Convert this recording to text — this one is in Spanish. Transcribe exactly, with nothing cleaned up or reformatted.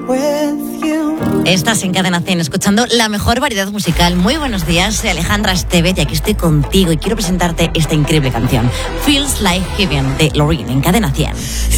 Estás en Cadena cien escuchando la mejor variedad musical. Muy buenos días, soy Alejandra Estevez y aquí estoy contigo y quiero presentarte esta increíble canción, Feels Like Heaven, de Loreen, en Cadena cien.